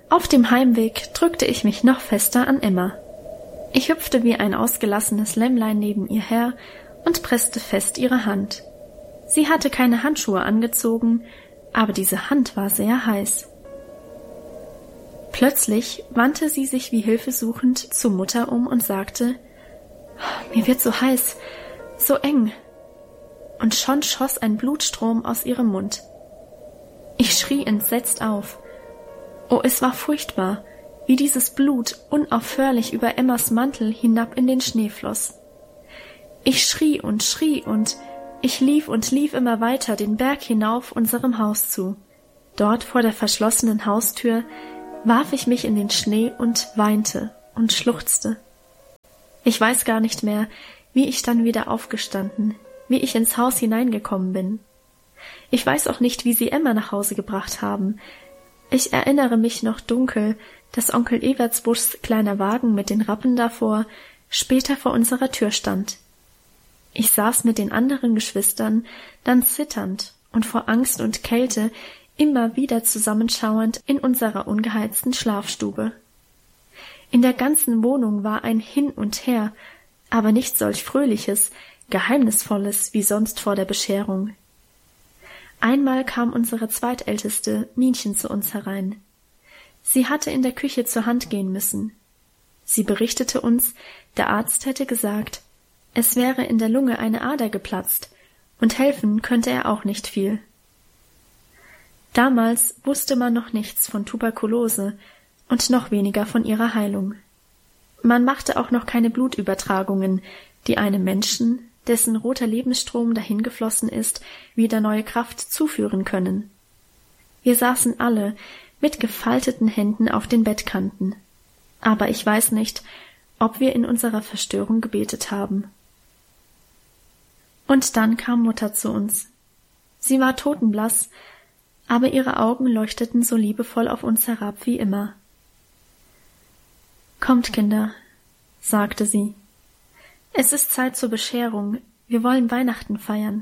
Auf dem Heimweg drückte ich mich noch fester an Emma. Ich hüpfte wie ein ausgelassenes Lämmlein neben ihr her und presste fest ihre Hand. Sie hatte keine Handschuhe angezogen, aber diese Hand war sehr heiß. Plötzlich wandte sie sich wie hilfesuchend zur Mutter um und sagte: »Mir wird so heiß, so eng.« Und schon schoss ein Blutstrom aus ihrem Mund. Ich schrie entsetzt auf. Oh, es war furchtbar, wie dieses Blut unaufhörlich über Emmas Mantel hinab in den Schnee floss. Ich schrie und ich lief immer weiter den Berg hinauf unserem Haus zu. Dort vor der verschlossenen Haustür warf ich mich in den Schnee und weinte und schluchzte. Ich weiß gar nicht mehr, wie ich dann wieder aufgestanden, wie ich ins Haus hineingekommen bin. Ich weiß auch nicht, wie sie Emma nach Hause gebracht haben. Ich erinnere mich noch dunkel, dass Onkel Evertsbuschs kleiner Wagen mit den Rappen davor später vor unserer Tür stand. Ich saß mit den anderen Geschwistern, dann zitternd und vor Angst und Kälte immer wieder zusammenschauernd in unserer ungeheizten Schlafstube. In der ganzen Wohnung war ein Hin und Her, aber nicht solch fröhliches, geheimnisvolles wie sonst vor der Bescherung. Einmal kam unsere zweitälteste, Minchen, zu uns herein. Sie hatte in der Küche zur Hand gehen müssen. Sie berichtete uns, der Arzt hätte gesagt, es wäre in der Lunge eine Ader geplatzt, und helfen könnte er auch nicht viel. Damals wusste man noch nichts von Tuberkulose und noch weniger von ihrer Heilung. Man machte auch noch keine Blutübertragungen, die einem Menschen, dessen roter Lebensstrom dahingeflossen ist, wieder neue Kraft zuführen können. Wir saßen alle mit gefalteten Händen auf den Bettkanten, aber ich weiß nicht, ob wir in unserer Verstörung gebetet haben. Und dann kam Mutter zu uns. Sie war totenblass, aber ihre Augen leuchteten so liebevoll auf uns herab wie immer. »Kommt, Kinder«, sagte sie. »Es ist Zeit zur Bescherung. Wir wollen Weihnachten feiern.«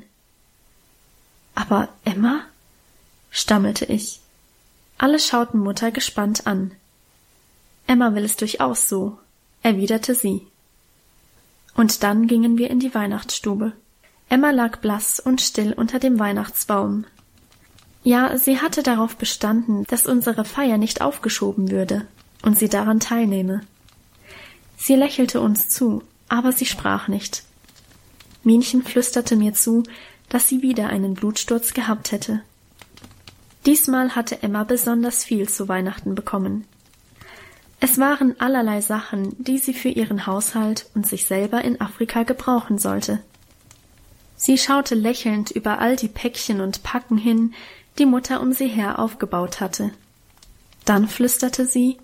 »Aber Emma?«, stammelte ich. Alle schauten Mutter gespannt an. »Emma will es durchaus so«, erwiderte sie. Und dann gingen wir in die Weihnachtsstube. Emma lag blass und still unter dem Weihnachtsbaum. Ja, sie hatte darauf bestanden, dass unsere Feier nicht aufgeschoben würde und sie daran teilnehme. Sie lächelte uns zu, aber sie sprach nicht. Minchen flüsterte mir zu, dass sie wieder einen Blutsturz gehabt hätte. Diesmal hatte Emma besonders viel zu Weihnachten bekommen. Es waren allerlei Sachen, die sie für ihren Haushalt und sich selber in Afrika gebrauchen sollte. Sie schaute lächelnd über all die Päckchen und Packen hin, die Mutter um sie her aufgebaut hatte. Dann flüsterte sie: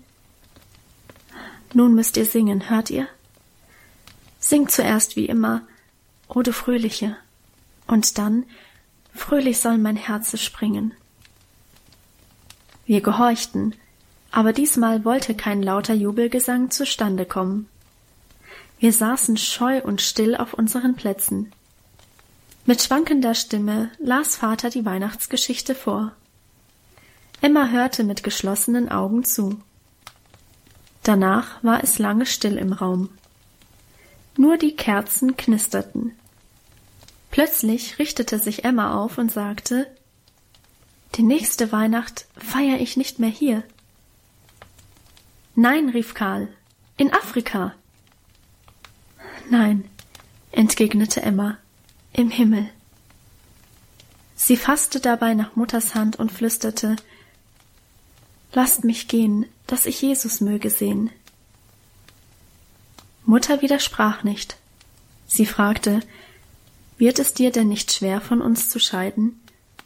»Nun müsst ihr singen, hört ihr? Singt zuerst wie immer, o du Fröhliche, und dann, fröhlich soll mein Herze springen.« Wir gehorchten, aber diesmal wollte kein lauter Jubelgesang zustande kommen. Wir saßen scheu und still auf unseren Plätzen. Mit schwankender Stimme las Vater die Weihnachtsgeschichte vor. Emma hörte mit geschlossenen Augen zu. Danach war es lange still im Raum. Nur die Kerzen knisterten. Plötzlich richtete sich Emma auf und sagte: »Die nächste Weihnacht feiere ich nicht mehr hier.« »Nein«, rief Karl, »in Afrika.« »Nein«, entgegnete Emma, »im Himmel.« Sie fasste dabei nach Mutters Hand und flüsterte: »Lasst mich gehen, dass ich Jesus möge sehen.« Mutter widersprach nicht. Sie fragte: »Wird es dir denn nicht schwer, von uns zu scheiden?«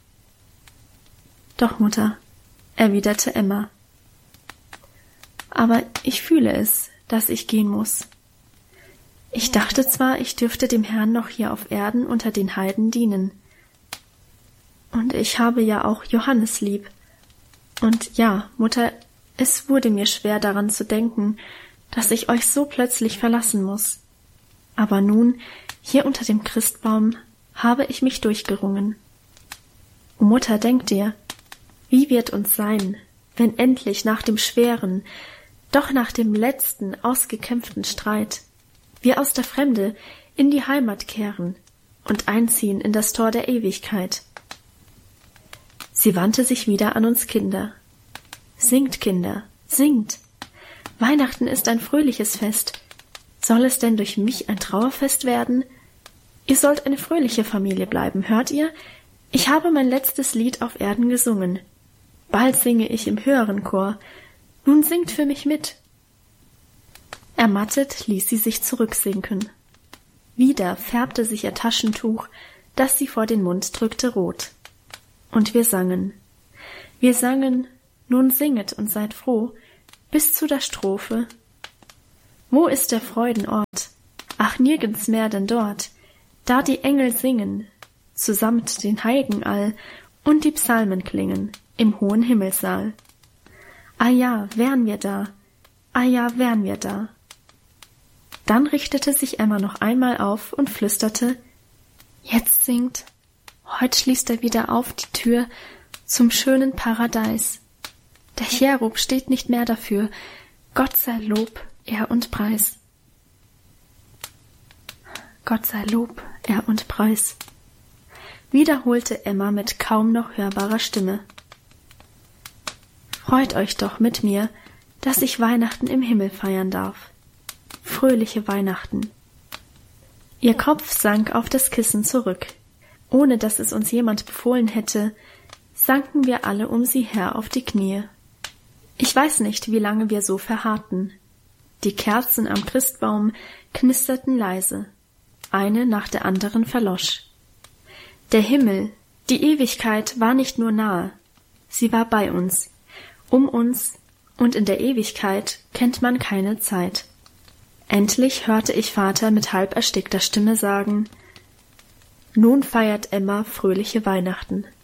»Doch, Mutter«, erwiderte Emma. »Aber ich fühle es, dass ich gehen muss. Ich dachte zwar, ich dürfte dem Herrn noch hier auf Erden unter den Heiden dienen. Und ich habe ja auch Johannes lieb. Und ja, Mutter, es wurde mir schwer daran zu denken, dass ich euch so plötzlich verlassen muss. Aber nun, hier unter dem Christbaum, habe ich mich durchgerungen. O Mutter, denk dir, wie wird uns sein, wenn endlich nach dem schweren, doch nach dem letzten ausgekämpften Streit wir aus der Fremde in die Heimat kehren und einziehen in das Tor der Ewigkeit. Sie wandte sich wieder an uns Kinder. Singt, Kinder, singt! Weihnachten ist ein fröhliches Fest. Soll es denn durch mich ein Trauerfest werden? Ihr sollt eine fröhliche Familie bleiben, hört ihr? Ich habe mein letztes Lied auf Erden gesungen. Bald singe ich im höheren Chor. Nun singt für mich mit. Ermattet ließ sie sich zurücksinken. Wieder färbte sich ihr Taschentuch, das sie vor den Mund drückte, rot. Und wir sangen, nun singet und seid froh, bis zu der Strophe. Wo ist der Freudenort? Ach, nirgends mehr denn dort, da die Engel singen, zusammt den Heiligen all, und die Psalmen klingen im hohen Himmelssaal. Ah ja, wären wir da, ah ja, wären wir da. Dann richtete sich Emma noch einmal auf und flüsterte, jetzt singt, heut schließt er wieder auf die Tür zum schönen Paradies. Der Cherub steht nicht mehr dafür, Gott sei Lob, Ehr und Preis. Gott sei Lob, Ehr und Preis, wiederholte Emma mit kaum noch hörbarer Stimme. Freut euch doch mit mir, dass ich Weihnachten im Himmel feiern darf. Fröhliche Weihnachten. Ihr Kopf sank auf das Kissen zurück. Ohne dass es uns jemand befohlen hätte, sanken wir alle um sie her auf die Knie. Ich weiß nicht, wie lange wir so verharrten. Die Kerzen am Christbaum knisterten leise. Eine nach der anderen verlosch. Der Himmel, die Ewigkeit war nicht nur nahe, sie war bei uns, um uns, und in der Ewigkeit kennt man keine Zeit. Endlich hörte ich Vater mit halb erstickter Stimme sagen, nun feiert Emma fröhliche Weihnachten.